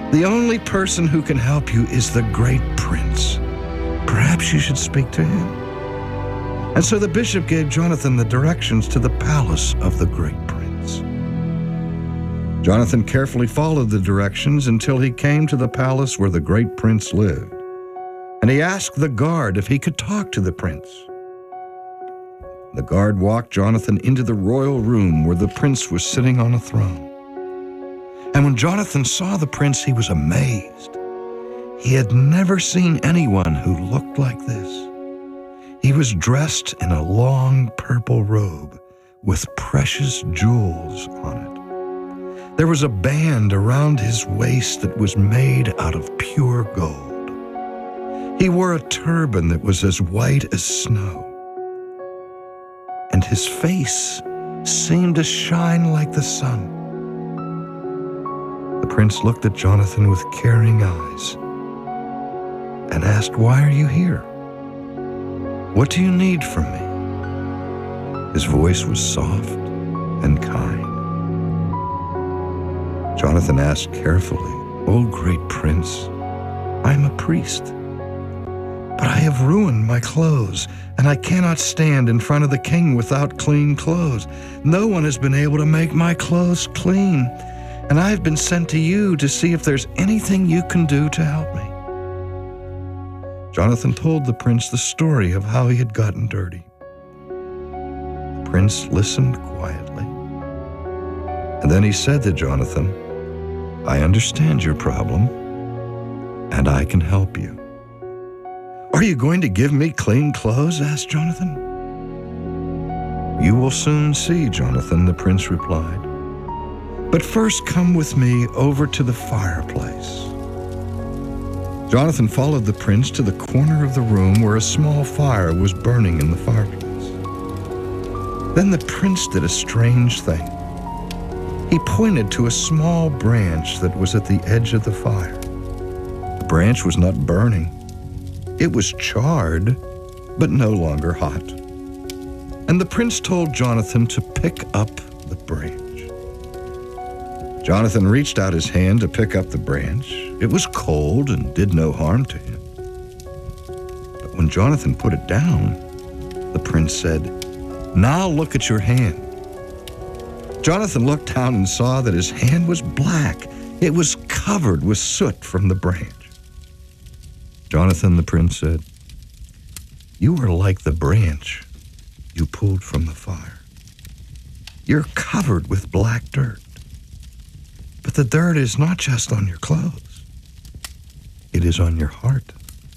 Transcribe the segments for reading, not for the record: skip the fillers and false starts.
The only person who can help you is the great prince. Perhaps you should speak to him." And so the bishop gave Jonathan the directions to the palace of the great prince. Jonathan carefully followed the directions until he came to the palace where the great prince lived. And he asked the guard if he could talk to the prince. The guard walked Jonathan into the royal room where the prince was sitting on a throne. And when Jonathan saw the prince, he was amazed. He had never seen anyone who looked like this. He was dressed in a long purple robe with precious jewels on it. There was a band around his waist that was made out of pure gold. He wore a turban that was as white as snow. And his face seemed to shine like the sun. The prince looked at Jonathan with caring eyes and asked, "Why are you here? What do you need from me?" His voice was soft and kind. Jonathan asked carefully, "O great prince, I am a priest. But I have ruined my clothes, and I cannot stand in front of the king without clean clothes. No one has been able to make my clothes clean, and I have been sent to you to see if there's anything you can do to help me." Jonathan told the prince the story of how he had gotten dirty. The prince listened quietly, and then he said to Jonathan, "I understand your problem, and I can help you." "Are you going to give me clean clothes?" asked Jonathan. "You will soon see, Jonathan," the prince replied. "But first come with me over to the fireplace." Jonathan followed the prince to the corner of the room where a small fire was burning in the fireplace. Then the prince did a strange thing. He pointed to a small branch that was at the edge of the fire. The branch was not burning. It was charred, but no longer hot. And the prince told Jonathan to pick up the branch. Jonathan reached out his hand to pick up the branch. It was cold and did no harm to him. But when Jonathan put it down, the prince said, "Now look at your hand." Jonathan looked down and saw that his hand was black. It was covered with soot from the branch. "Jonathan," the prince said, "you are like the branch you pulled from the fire. You're covered with black dirt. But the dirt is not just on your clothes. It is on your heart.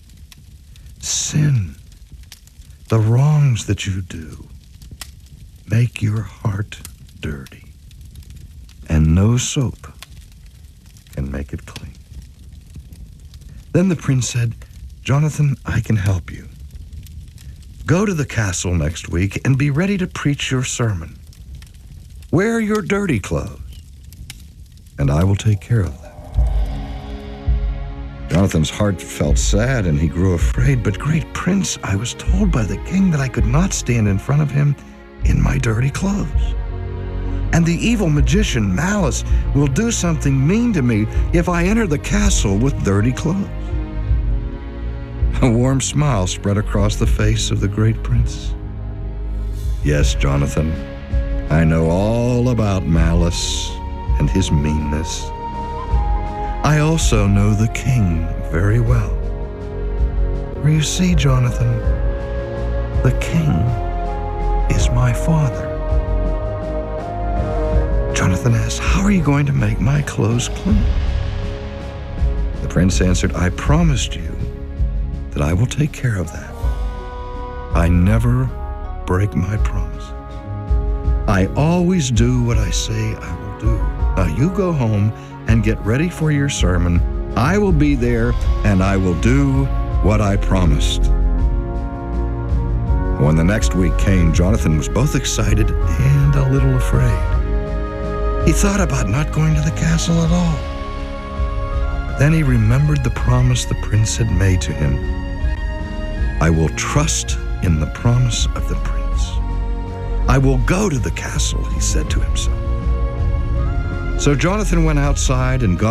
Sin, the wrongs that you do, make your heart dirty, and no soap can make it clean." Then the prince said, "Jonathan, I can help you. Go to the castle next week and be ready to preach your sermon. Wear your dirty clothes, and I will take care of them." Jonathan's heart felt sad and he grew afraid. "But great prince, I was told by the king that I could not stand in front of him in my dirty clothes. And the evil magician Malice will do something mean to me if I enter the castle with dirty clothes." A warm smile spread across the face of the great prince. "Yes, Jonathan, I know all about Malice and his meanness. I also know the king very well. For you see, Jonathan, the king is my father." Jonathan asked, "How are you going to make my clothes clean?" The prince answered, "I promised you that I will take care of that. I never break my promise. I always do what I say I will do. Now you go home and get ready for your sermon. I will be there and I will do what I promised." When the next week came, Jonathan was both excited and a little afraid. He thought about not going to the castle at all. But then he remembered the promise the prince had made to him. "I will trust in the promise of the prince. I will go to the castle," he said to himself. So Jonathan went outside and got